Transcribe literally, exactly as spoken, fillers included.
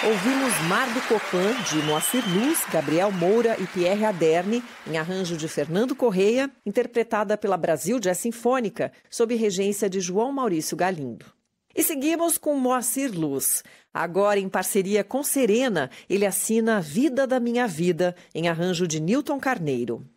Ouvimos Mar do Copan, de Moacir Luz, Gabriel Moura e Pierre Aderne, em arranjo de Fernando Correia, interpretada pela Brasil Jazz Sinfônica, sob regência de João Maurício Galindo. E seguimos com Moacir Luz. Agora, em parceria com Serena, ele assina Vida da Minha Vida, em arranjo de Nilton Carneiro.